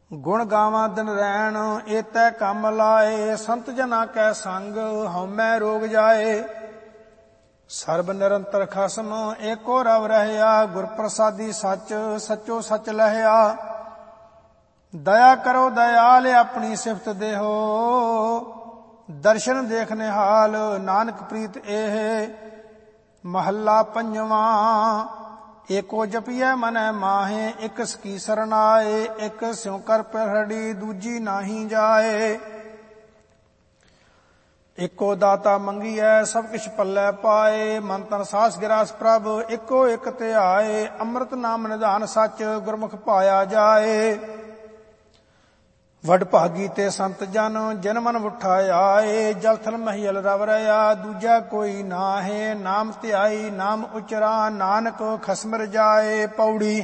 ਗੁਣ ਗਾਵਾਂ ਦਿਨ ਰੈਣ ਏਤੈ ਕੰਮ ਲਾਏ। ਸੰਤ ਜਨਾ ਕੈ ਸੰਗ ਹਉਮੈ ਰੋਗ ਜਾਏ। ਸਰਬ ਨਿਰੰਤਰ ਖਸਮ ਏਕੋ ਰਵ ਰਹਿਆ। ਗੁਰ ਪ੍ਰਸਾਦੀ ਸੱਚ ਸੱਚੋ ਸੱਚ ਲਹਿਆ। ਦਇਆ ਕਰੋ ਦਇਆਲ ਆਪਣੀ ਸਿਫਤ ਦੇਹੋ। ਦਰਸ਼ਨ ਦੇਖ ਨਿਹਾਲ ਨਾਨਕ ਪ੍ਰੀਤ ਇਹ। ਮਹੱਲਾ ਪੰਜਵਾਂ। ਏਕੋ ਜਪੀਐ ਮਨੈ ਮਾਹੇ ਇਕ ਸਕੀ ਸਰਨਾਏ। ਇਕ ਸਿਉ ਕਰ ਪ੍ਰਹੜੀ ਦੂਜੀ ਨਾਹੀ ਜਾਏ। ਇੱਕੋ ਦਾਤਾ ਮੰਗੀਐ ਸਭ ਕਿਛ ਪੱਲੇ ਪਾਏ। ਮਨ ਤਨ ਸਾਸ ਗਿਰਾਸ ਪ੍ਰਭ ਇੱਕੋ ਇੱਕ ਧਿਆਏ। ਅੰਮ੍ਰਿਤ ਨਾਮ ਨਿਧਾਨ ਸੱਚ ਗੁਰਮੁਖ ਪਾਇਆ ਜਾਏ। ਵਡ ਭਾਗੀ ਤੇ ਸੰਤ ਜਨ ਜਿਨ ਮਨ ਉਠਾ ਆਏ। ਜਲ ਥਲ ਮਹੀਲ ਰਵ ਰਿਆ ਦੂਜਾ ਕੋਈ ਨਾਹੇ। ਨਾਮ ਧਿਆਈ ਨਾਮ ਉਚਰਾ ਨਾਨਕ ਖਸਮ ਰਜਾਏ। ਪੌੜੀ।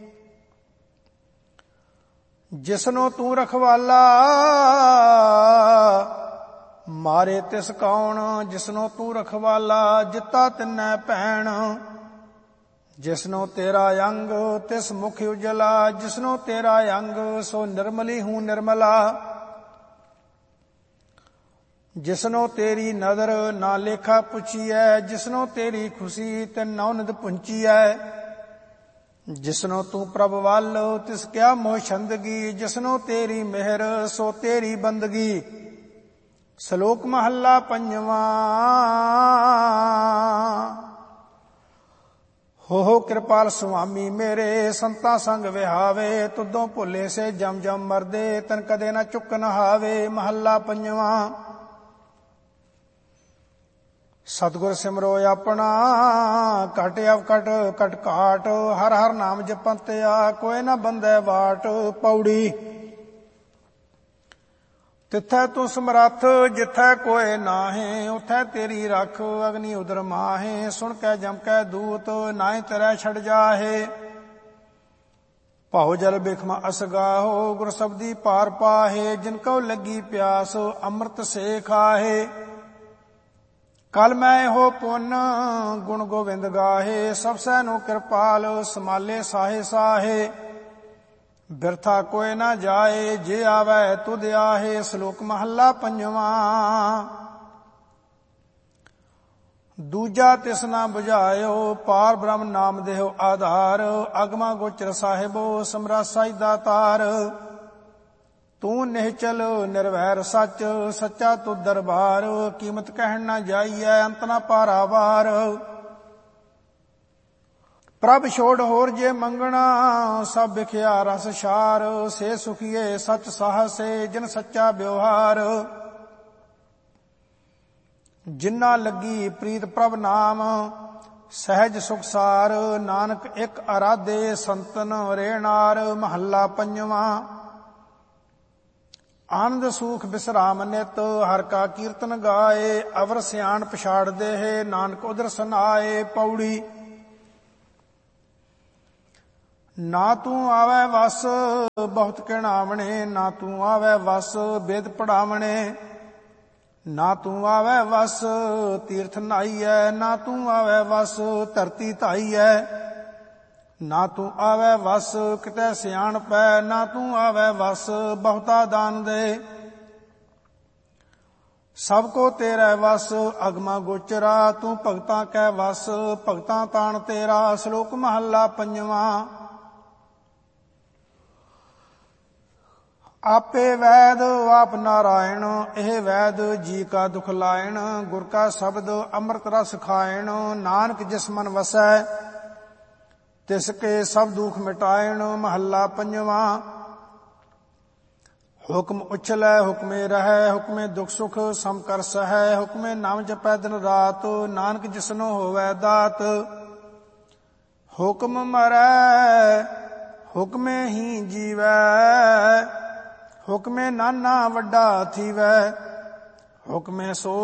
ਜਿਸਨੋ ਤੂੰ ਰਖਵਾਲਾ ਮਾਰੇ ਤਿਸ ਕੌਣ। ਜਿਸਨੋ ਤੂੰ ਰਖਵਾਲਾ ਜਿੱਤਾ ਤਿੰਨੈ ਭੈਣ। ਜਿਸਨੋ ਤੇਰਾ ਅੰਗ ਤਿਸ ਮੁਖ ਉਜਲਾ। ਜਿਸਨੋ ਤੇਰਾ ਅੰਗ ਸੋ ਨਿਰਮਲੀ ਹੂੰ ਨਿਰਮਲਾ। ਜਿਸਨੋ ਤੇਰੀ ਨਦਰ ਨਾ ਲੇਖਾ ਪੁੱਛੀਐ। ਜਿਸਨੋ ਤੇਰੀ ਖੁਸ਼ੀ ਤਿਨ ਨੌ ਨਿਧ ਪੁੰਚੀਐ। ਜਿਸਨੋ ਤੂੰ ਪ੍ਰਭ ਵੱਲ ਤਿਸ ਕਿਆ ਮੋਹ ਛੰਦਗੀ। ਜਿਸਨੋ ਤੇਰੀ ਮਿਹਰ ਸੋ ਤੇਰੀ ਬੰਦਗੀ। ਸ਼ਲੋਕ ਮਹੱਲਾ ਪੰਜਵਾਂ। ਹੋ ਕਿਰਪਾਲ ਸੁਆਮੀ ਮੇਰੇ ਸੰਤਾਂ ਸੰਗ ਵਿਹਾਵੇ। ਤੁਦੋਂ ਭੁੱਲੇ ਸੇ ਜਮ ਜਮ ਮਰਦੇ ਤਨ ਕਦੇ ਨਾ ਚੁੱਕ ਨਹਾਵੇ। ਮਹੱਲਾ ਪੰਜਵਾਂ। ਸਤਿਗੁਰ ਸਿਮਰੋ ਆਪਣਾ ਘਟ ਅਵਕਟ ਕਟ ਘਾਟ। ਹਰ ਹਰ ਨਾਮ ਜਪੰਤਿਆ ਕੋਈ ਨਾ ਬੰਦੈ ਵਾਟ। ਪੌੜੀ। ਤਿੱਥੈ ਤੂੰ ਸਮਰੱਥ ਜਿੱਥੈ ਕੋਇ ਨਾਹੇ। ਉਥੈ ਤੇਰੀ ਰਖ ਅਗਨੀ ਉਦਰ ਮਾਹੇ। ਸੁਣ ਕੈ ਜਮ ਕੈ ਦੂਤ ਨਾਹੀ ਤਰੈ ਛੜ ਜਾਹੇ। ਭਾਉ ਜਲ ਬਿਖਮ ਅਸਗਾਹੋ ਗੁਰ ਸਬਦੀ ਪਾਰ ਪਾਹੇ। ਜਿਨ ਕਉ ਲੱਗੀ ਪਿਆਸ ਅੰਮ੍ਰਿਤ ਸੇ ਖਾਹੇ। ਕਲ ਮੈਂ ਇਹੋ ਪੁੰਨ ਗੁਣ ਗੋਵਿੰਦ ਗਾਹੇ। ਸਭ ਸੈ ਨੂੰ ਕਿਰਪਾਲ ਸਮਾਲੇ ਸਾਹੇ ਸਾਹੇ। ਬਿਰਥਾ ਕੋਇ ਨਾ ਜਾਏ ਜੇ ਆਵੈ ਤੁਧ ਆਹੇ। ਸ਼ਲੋਕ ਮਹੱਲਾ ਪੰਜਵਾਂ। ਦੂਜਾ ਤਿਸ ਨਾ ਬੁਝਾਇਓ ਪਾਰ ਬ੍ਰਹਮ ਨਾਮ ਦੇਹੁ ਆਧਾਰ। ਅਗਮਾ ਗੋਚਰ ਸਾਹਿਬੋ ਸਮਰਾਸਾਈ ਦਾਤਾਰ। ਤੂੰ ਨਿਹਚਲ ਨਿਰਵੈਰ ਸੱਚ ਸੱਚਾ ਤੁ ਦਰਬਾਰ। ਕੀਮਤ ਕਹਿਣ ਨਾ ਜਾਈਐ ਅੰਤ ਨਾ ਪਾਰਾਵਾਰ। ਪ੍ਰਭ ਛੋੜ ਹੋਰ ਜੇ ਮੰਗਣਾ ਸਭ ਵਿਖਿਆ ਰਸ ਛਾਰ। ਸੇ ਸੁਖੀਏ ਸੱਚ ਸਾਹਸੇ ਜਿਨ ਸੱਚਾ ਵਿਵਹਾਰ। ਜਿਨਾ ਲੱਗੀ ਪ੍ਰੀਤ ਪ੍ਰਭ ਨਾਮ ਸਹਿਜ ਸੁਖਸਾਰ। ਨਾਨਕ ਇੱਕ ਅਰਾਧੇ ਸੰਤਨ ਰੇਣਾਰ। ਮਹੱਲਾ ਪੰਜਵਾਂ। ਆਨੰਦ ਸੂਖ ਬਿਸਰਾਮ ਨਿਤ ਹਰ ਕਾ ਕੀਰਤਨ ਗਾਏ। ਅਵਰ ਸਿਆਣ ਪਛਾੜ ਦੇਹ ਨਾਨਕ ਉਦਰ ਸਨਾਏ। ਪੌੜੀ। ਨਾ ਤੂੰ ਆਵੈ ਵਸ ਬਹੁਤ ਕਿਣਾਵਣੇ। ਨਾ ਤੂੰ ਆਵੈ ਵਸ ਵੇਦ ਪੜਾਵਣੇ। ਨਾ ਤੂੰ ਆਵੈ ਵਸ ਤੀਰਥ ਨਾਈਐ। ਨਾ ਤੂੰ ਆਵੈ ਵਸ ਧਰਤੀ ਧਾਈਐ। ਨਾ ਤੂੰ ਆਵੈ ਵਸ ਕਿਤੈ ਸਿਆਣ ਪੈ। ਨਾ ਤੂੰ ਆਵੈ ਵਸ ਬਹੁਤਾ ਦਾਨ ਦੇ। ਸਭ ਕੋ ਤੇਰਾ ਵਸ ਅਗਮਾ ਗੋਚਰਾ। ਤੂੰ ਭਗਤਾਂ ਕੈ ਵਸ ਭਗਤਾਂ ਤਾਣ ਤੇਰਾ। ਸ਼ਲੋਕ ਮਹੱਲਾ ਪੰਜਵਾਂ। ਆਪੇ ਵੈਦ ਆਪ ਨਾਰਾਇਣ ਇਹ ਵੈਦ ਜੀ ਕਾ ਦੁਖ ਲਾਇਣ। ਗੁਰ ਕਾ ਸ਼ਬਦ ਅੰਮ੍ਰਿਤ ਰਸ ਖਾਇਣ। ਨਾਨਕ ਜਿਸ ਮਨ ਵਸੈ ਤਿਸ ਕੇ ਸਭ ਦੁਖ ਮਿਟਾਇਣ। ਮਹੱਲਾ ਪੰਜਵਾਂ। ਹੁਕਮ ਉਛਲੈ ਹੁਕਮੇ ਰਹੈ। ਹੁਕਮੇ ਦੁਖ ਸੁਖ ਸਮ ਕਰ ਸਹੈ। ਹੁਕਮੇ ਨਾਮ ਜਪੈ ਦਿਨ ਰਾਤ। ਨਾਨਕ ਜਿਸਨੋ ਹੋਵੈ ਦਾਤ। ਹੁਕਮ ਮਰੈ ਹੁਕਮੇ ਹੀ ਜੀਵੈ। ਹੁਕਮੇ ਨਾਨਾ ਵੱਡਾ ਥੀਵੈ। ਹੁਕਮੇ ਸੋ